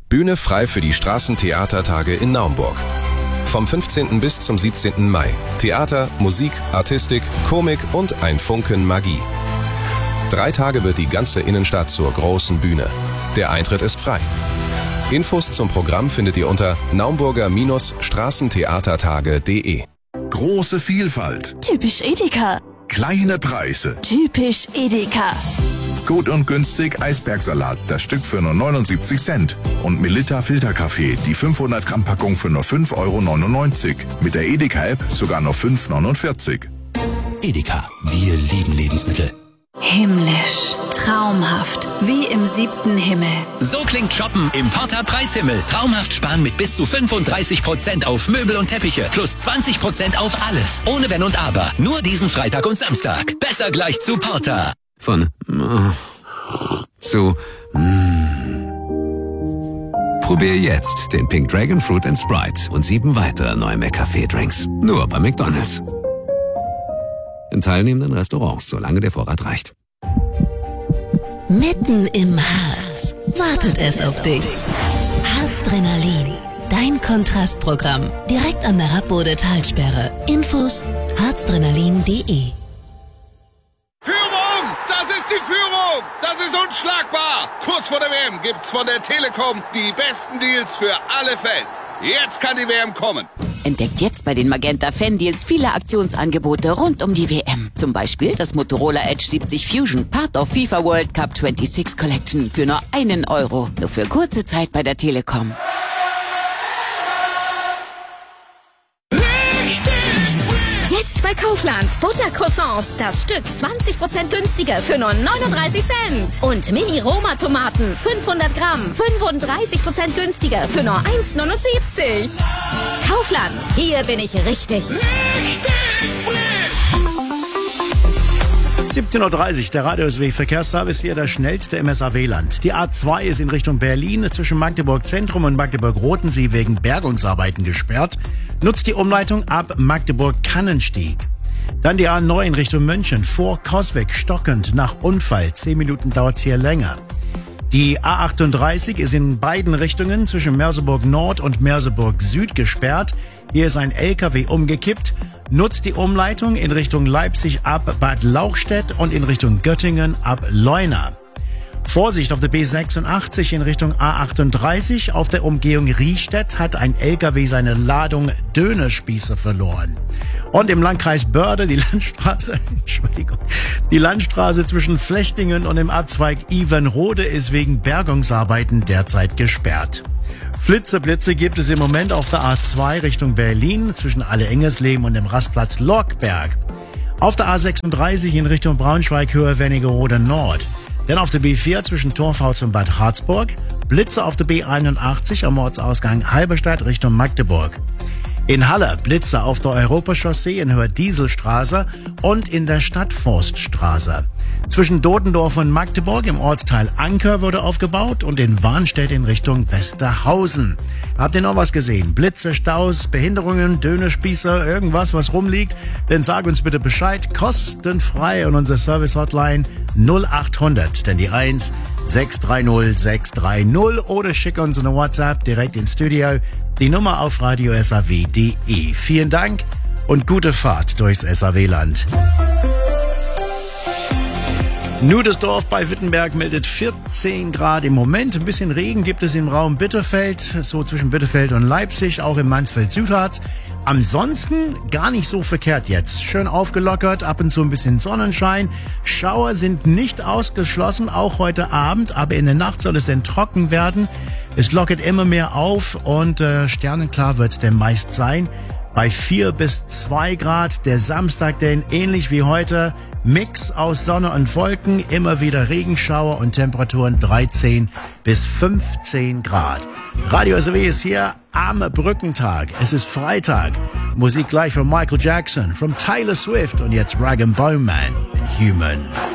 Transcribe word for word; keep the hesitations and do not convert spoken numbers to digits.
Bühne frei für die Straßentheatertage in Naumburg. Vom fünfzehnten bis zum siebzehnten Mai. Theater, Musik, Artistik, Komik und ein Funken Magie. Drei Tage wird die ganze Innenstadt zur großen Bühne. Der Eintritt ist frei. Infos zum Programm findet ihr unter naumburger Straßentheatertage punkt de. Große Vielfalt. Typisch Edeka. Kleine Preise. Typisch Edeka. Gut und günstig Eisbergsalat, das Stück für nur neunundsiebzig Cent. Und Melitta Filterkaffee, die fünfhundert Gramm Packung für nur fünf Euro neunundneunzig. Mit der Edeka-App sogar nur fünf Euro neunundvierzig. Edeka, wir lieben Lebensmittel. Himmlisch, traumhaft, wie im siebten Himmel. So klingt Shoppen im Porta Preishimmel. Traumhaft sparen mit bis zu fünfunddreißig Prozent auf Möbel und Teppiche. Plus zwanzig Prozent auf alles. Ohne Wenn und Aber. Nur diesen Freitag und Samstag. Besser gleich zu Porta. Von äh, zu mm. Probier jetzt den Pink Dragon Fruit and Sprite und sieben weitere neue McCafé-Drinks. Nur bei McDonald's. In teilnehmenden Restaurants, solange der Vorrat reicht. Mitten im Harz wartet es auf dich. Harzdrenalin, dein Kontrastprogramm. Direkt an der Rappbode Talsperre. Infos harzdrenalin punkt de. Führung! Das ist die Führung! Das ist unschlagbar! Kurz vor der W M gibt's von der Telekom die besten Deals für alle Fans. Jetzt kann die W M kommen. Entdeckt jetzt bei den Magenta Fan Deals viele Aktionsangebote rund um die W M. Zum Beispiel das Motorola Edge siebzig Fusion, Part of FIFA World Cup sechsundzwanzig Collection für nur einen Euro. Nur für kurze Zeit bei der Telekom. Jetzt bei Kaufland. Buttercroissants. Das Stück zwanzig Prozent günstiger für nur neununddreißig Cent. Und Mini-Roma-Tomaten. fünfhundert Gramm. fünfunddreißig Prozent günstiger für nur eins Euro neunundsiebzig. Kaufland. Hier bin ich richtig. Richtig frisch. siebzehn Uhr dreißig, der Radio S W Verkehrsservice hier, der schnellste im S A W-Land. Die A zwei ist in Richtung Berlin zwischen Magdeburg Zentrum und Magdeburg-Rodensee wegen Bergungsarbeiten gesperrt. Nutzt die Umleitung ab Magdeburg-Kannenstieg. Dann die A neun Richtung München vor Coswig stockend nach Unfall. Zehn Minuten dauert es hier länger. Die A achtunddreißig ist in beiden Richtungen zwischen Merseburg Nord und Merseburg Süd gesperrt. Hier ist ein L K W umgekippt. Nutzt die Umleitung in Richtung Leipzig ab Bad Lauchstädt und in Richtung Göttingen ab Leuna. Vorsicht auf der B sechsundachtzig in Richtung A achtunddreißig. Auf der Umgehung Riestedt hat ein L K W seine Ladung Dönerspieße verloren. Und im Landkreis Börde die Landstraße, Entschuldigung, die Landstraße zwischen Flechtingen und dem Abzweig Ivenrode ist wegen Bergungsarbeiten derzeit gesperrt. Flitzeblitze gibt es im Moment auf der A zwei Richtung Berlin zwischen Alle-Engersleben und dem Rastplatz Lockberg. Auf der A sechsunddreißig in Richtung Braunschweig Höhe Wernigerode Nord. Dann auf der B vier zwischen Torfhaus und Bad Harzburg. Blitze auf der B einundachtzig am Ortsausgang Halberstadt Richtung Magdeburg. In Halle Blitze auf der Europachaussee in Höhe Dieselstraße und in der Stadtforststraße. Zwischen Dodendorf und Magdeburg im Ortsteil Anker wurde aufgebaut und in Warnstedt in Richtung Westerhausen. Habt ihr noch was gesehen? Blitze, Staus, Behinderungen, Dönerspießer, irgendwas, was rumliegt? Dann sag uns bitte Bescheid, kostenfrei an unserer Service-Hotline null achthundert, denn die eins sechs drei null sechs drei null oder schick uns eine WhatsApp direkt ins Studio. Die Nummer auf radio S A W punkt de. Vielen Dank und gute Fahrt durchs S A W-Land. Nudesdorf bei Wittenberg meldet vierzehn Grad im Moment. Ein bisschen Regen gibt es im Raum Bitterfeld, so zwischen Bitterfeld und Leipzig, auch im Mansfeld-Südharz. Ansonsten gar nicht so verkehrt jetzt. Schön aufgelockert, ab und zu ein bisschen Sonnenschein. Schauer sind nicht ausgeschlossen, auch heute Abend, aber in der Nacht soll es dann trocken werden. Es lockert immer mehr auf und äh, sternenklar wird es denn meist sein. Bei vier bis zwei Grad, der Samstag denn ähnlich wie heute, Mix aus Sonne und Wolken, immer wieder Regenschauer und Temperaturen dreizehn bis fünfzehn Grad. Radio S W ist hier am Brückentag. Es ist Freitag. Musik gleich von Michael Jackson, von Taylor Swift und jetzt Rag and Bone Man in Human.